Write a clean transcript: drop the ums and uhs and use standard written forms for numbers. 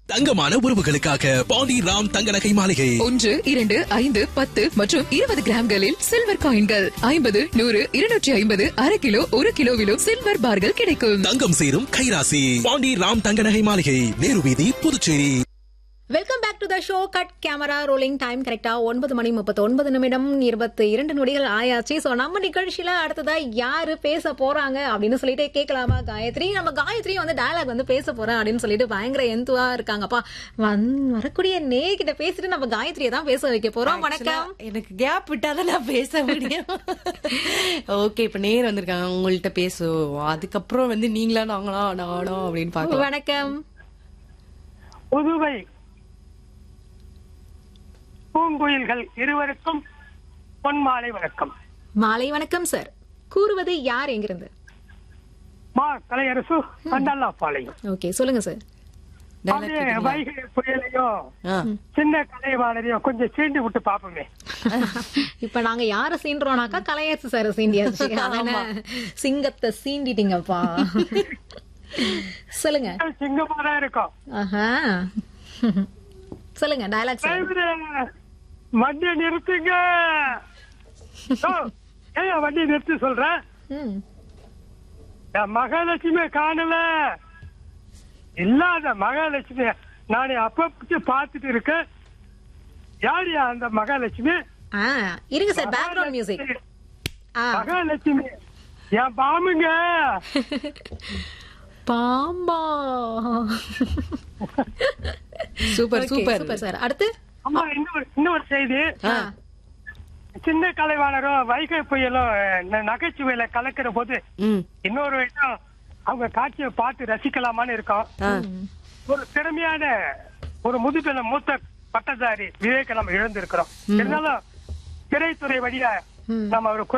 தங்கமான உறவுகளுக்காக பாண்டி ராம் தங்க நகை மாளிகை 1, 2, 5, 10 மற்றும் 20 கிராம்களில் சில்வர் காயின்கள் 50, 100, 250, அரை கிலோ 1 கிலோவிலும் சில்வர் பார்கள் கிடைக்கும். தங்கம் சேரும் கைராசி பாண்டி ராம் தங்க நகை மாளிகை, நேரு வீதி, Puducherry. Welcome back to the show. Cut camera rolling. Time கரெக்டா 9:39 நொடிகள் ஆயாச்சு. சோ நம்ம நிகழ்ச்சியில அடுத்ததா யாரு பேச போறாங்க அப்படின்னு சொல்லிட்டு கேட்கலாமா? காயத்ரி. நம்ம காயத்ரி வந்து டயலாக் வந்து பேச போறேன் அப்படின்னு சொல்லிட்டு பயங்கர எந்துவா இருக்காங்கப்பா. வரக்கூடிய கிட்ட பேசிட்டு நம்ம காயத்ரியை தான் பேச வைக்க போறோம். வணக்கம். எனக்கு கேப் விட்டாதான் நான் பேச முடியும். ஓகே, இப்ப நேர் வந்திருக்காங்க, உங்கள்கிட்ட பேசுவோம். அதுக்கப்புறம் வந்து நீங்களா நாங்களா நானும் அப்படின்னு பாக்கலாம். வணக்கம். புதுவை பூங்குயில்கள் இருவருக்கும் பொன்மாலை வணக்கம். மாலை வணக்கம் சார். கூறுவது யார் எங்கிருந்து? மா கலையரசு கண்டல்லாப்பாளையம். ஓகே, சொல்லுங்க சார். வைகை புயலையும் சின்ன கலைவாணரையும் கொஞ்சம் சீண்டி விட்டு பாப்போமே. இப்ப நாங்க யார சீன்றோம்னாக்கா கலையரசு சார் சீண்டியாச்சு. சிங்கத்தை சீண்டிட்டீங்கப்பா. சொல்லுங்க. சிங்கமா தான் இருக்கும். சொல்லுங்க டயலாக். வண்டியை நிறுத்துங்க. ஏன் வண்டியை நிறுத்தி சொல்றேன்? மகாலட்சுமி காணல. இல்லாத மகாலட்சுமி நானே அப்ப பாத்துட்டு இருக்கேன். யாரியா அந்த மகாலட்சுமி? இருங்க சார், பேக்ரவுண்ட் மியூசிக். மகாலட்சுமி என் பாம்புங்க. பாம்பா? Super super super sir. அடுத்து அம்மா இன்னொரு செய்தி. சின்ன கலைவாணரும் வைகை புயலும் நகைச்சுவையில கலக்கிற போது இன்னொரு விஷயம், அவங்க காட்சியை பார்த்து ரசிக்கலாமான்னு இருக்கோம். ஒரு திறமையான ஒரு முதுபெண் மூத்த பட்டதாரி விவேக நம்ம இழந்திருக்கிறோம். இருந்தாலும் திரைத்துறை வழியா நம்ம ஒரு